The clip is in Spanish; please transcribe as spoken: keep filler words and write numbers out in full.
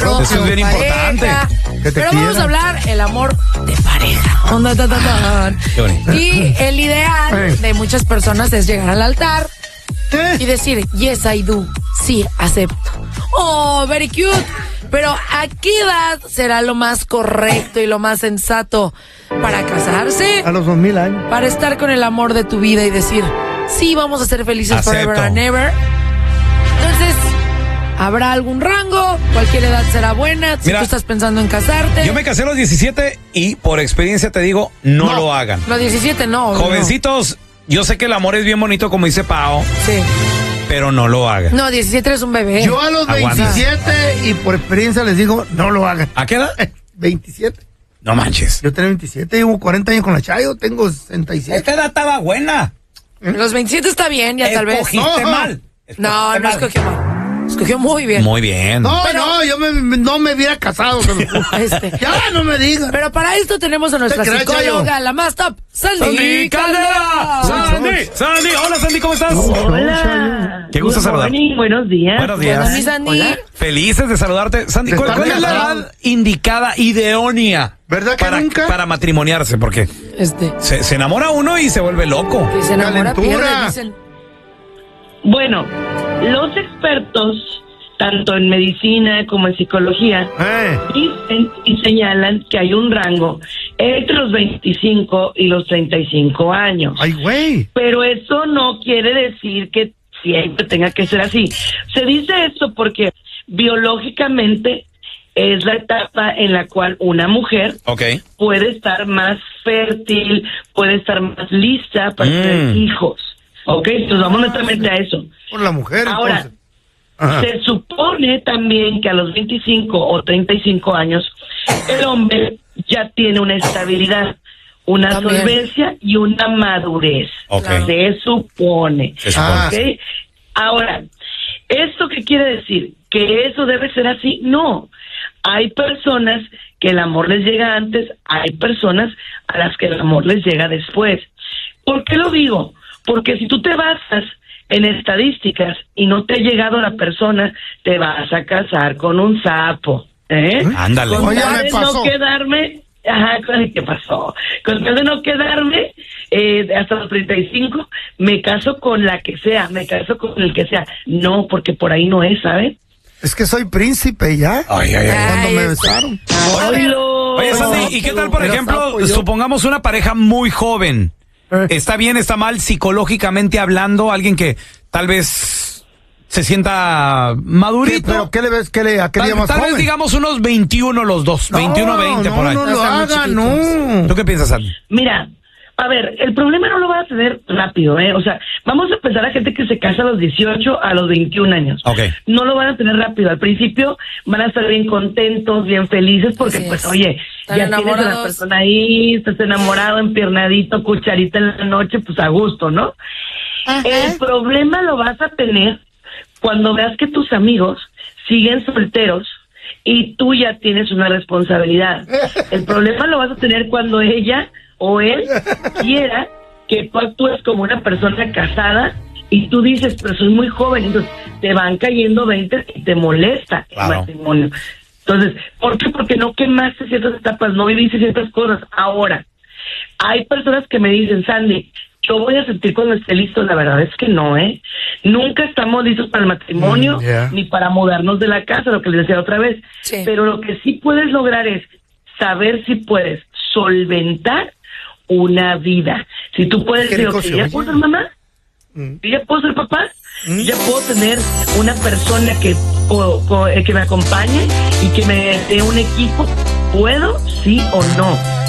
propio. Eso es bien importante. Que te Pero quieran. vamos a hablar el amor de pareja. Onda, ta, ta, ta. Qué bonito. Y el ideal Eh. de muchas personas es llegar al altar ¿Eh? y decir, yes, I do. Sí, acepto. Oh, very cute. Pero ¿a qué edad será lo más correcto y lo más sensato para casarse? A los dos mil años. Para estar con el amor de tu vida y decir, sí, vamos a ser felices Acepto. forever and ever. Entonces, ¿habrá algún rango? Cualquier edad será buena. Si Mira, tú estás pensando en casarte. Yo me casé a los diecisiete y por experiencia te digo, no, No. lo hagan. Los diecisiete no. obvio, Jovencitos, yo sé que el amor es bien bonito, como dice Pao, no. Sí. pero no lo hagan. No, diecisiete eres un bebé. Yo a los Aguanta. veintisiete y por experiencia les digo, no lo hagan. ¿A qué edad? veintisiete. No manches. Yo tengo veintisiete, llevo cuarenta años con la Chayo, tengo sesenta y siete. Esta edad estaba buena. Los veintisiete está bien, ya tal vez. Escogiste No. mal. No, Escogiste no mal. escogió mal. Escogió muy bien. Muy bien. No, Pero- no, yo me- me- no me hubiera casado. se lo juro. Este. Ya, no me digas. Pero para esto tenemos a nuestra Te creas, psicóloga, Chayo. la más top, Sandy, Sandy Caldera. Sandy, Sandy. Hola, Sandy, ¿cómo estás? Hola. Qué gusto Good saludar. morning, buenos días. Buenos Hola, mi días. Sandy. Hola. Felices de saludarte. Sandy, De ¿cuál, estar cuál es la casado. edad indicada, idónea? ¿Verdad que para, nunca? para matrimoniarse? Porque Este, se, se enamora uno y se vuelve loco. que se enamora, Calentura. pierde, dicen. Bueno, los expertos, tanto en medicina como en psicología, Eh, dicen y señalan que hay un rango entre los veinticinco y los treinta y cinco años. ay, güey. Pero eso no quiere decir que siempre tenga que ser así. Se dice esto porque biológicamente es la etapa en la cual una mujer Ok. puede estar más fértil, puede estar más lista para Mm. tener hijos. ¿Ok? Entonces vamos netamente a eso. Por la mujer, Ahora, entonces. Ajá. Se supone también que a los veinticinco o treinta y cinco años el hombre ya tiene una estabilidad, una También. solvencia y una madurez. Ok. Se supone. Se supone. Ah, ¿Ok? Ahora, ¿esto qué quiere decir? ¿Que eso debe ser así? No. Hay personas que el amor les llega antes, hay personas a las que el amor les llega después. ¿Por qué lo digo? Porque si tú te basas en estadísticas y no te ha llegado la persona, te vas a casar con un sapo. ¿Eh? Ándale. Con Oye, tal me de pasó. no quedarme, ajá, con- ¿qué pasó? Con tal de no quedarme eh, hasta los treinta y cinco, me caso con la que sea, me caso con el que sea. No, porque por ahí no es, ¿sabes? Es que soy príncipe ya. Ay, ay, ay. Cuando Ay, me eso. besaron. Oílo. Oye, Sandy, ¿y qué tal, por Era ejemplo, sapo yo. supongamos una pareja muy joven? Eh. ¿Está bien, está mal psicológicamente hablando? Alguien que tal vez se sienta ¿Qué, madurito. ¿Pero qué le ves? ¿Qué le, ¿A qué le tal llamas tal vez joven? digamos unos veintiuno los dos, No, veintiuno, veinte no, por ahí. No lo Están muy haga, chiquitos. no. ¿Tú qué piensas, Sandy? Mira, a ver, el problema no lo vas a tener rápido, ¿eh? O sea, vamos a pensar a gente que se casa a los dieciocho, a los veintiún años. Ok. No lo van a tener rápido. Al principio van a estar bien contentos, bien felices, porque Así pues, es. oye, Están ya tienes a la enamorados. persona ahí, estás enamorado, empiernadito, cucharita en la noche, pues a gusto, ¿no? El problema lo vas a tener cuando veas que tus amigos siguen solteros y tú ya tienes una responsabilidad. El problema lo vas a tener cuando ella o él quiera que tú actúes como una persona casada y tú dices, pero soy muy joven, entonces te van cayendo veinte y te molesta Claro. el matrimonio. Entonces, ¿por qué? Porque no quemaste ciertas etapas, no viviste ciertas cosas. Ahora, hay personas que me dicen, Sandy, yo voy a sentir cuando esté listo. La verdad es que no, ¿eh? Nunca estamos listos para el matrimonio, Mm, yeah. ni para mudarnos de la casa, lo que les decía otra vez. Sí. Pero lo que sí puedes lograr es saber si puedes solventar una vida. Si tú puedes Qué decir, rico ok, se ¿ya oye. puedo ser mamá? Mm. ¿Ya puedo ser papá? ¿Ya puedo tener una persona que, o- co- eh, que me acompañe y que me dé un equipo? ¿Puedo? ¿Sí o no?